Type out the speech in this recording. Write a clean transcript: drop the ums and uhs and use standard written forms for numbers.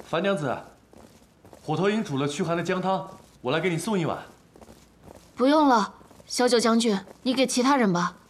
樊娘子，火头营煮了驱寒的姜汤，我来给你送一碗。 不用了，小九将军，你给其他人吧。